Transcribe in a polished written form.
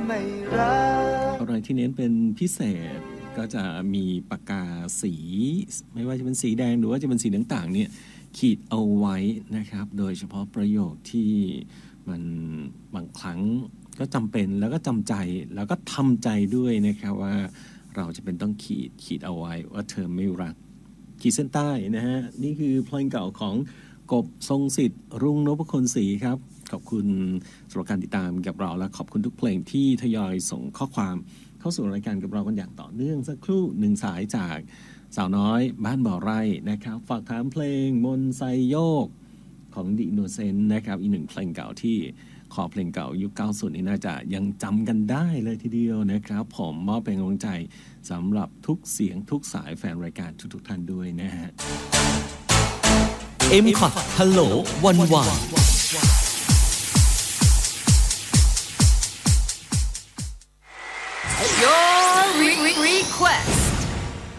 ไม่รักอะไรที่เน้นเป็นพิเศษก็จะมีปากกาสีไม่ว่าจะเป็นสีแดงหรือว่าจะเป็นสีต่างๆเนี่ยขีดเอาไว้นะครับโดยเฉพาะประโยคที่มันบางครั้งก็จำเป็นแล้วก็จำใจแล้วก็ทำใจด้วยนะครับว่าเราจะเป็นต้องขีดเอาไว้ว่าเธอไม่รักขีดเส้นใต้นะฮะนี่คือเพลงเก่าของกบทรงสิทธิ์รุ่งนพคนศรีครับขอบคุณสำหรับการติดตามกับเราและขอบคุณทุกเพลงที่ทยอยส่งข้อความเข้าสู่รายการกับเรากันอย่างต่อเนื่องสักครู่หนึ่งสายจากสาวน้อยบ้านบ่อไร่นะครับฝากถามเพลงมนต์ไซโยกของดิโนเซนนะครับอีกหนึ่งเพลงเก่าที่ขอเพลงเก่ายุค90นี่น่าจะยังจำกันได้เลยทีเดียวนะครับผมมอบเป็นกำลังใจสำหรับทุกเสียงทุกสายแฟนรายการทุกๆท่านด้วยนะฮะ M-Cut ฮัลโหลวันวานโย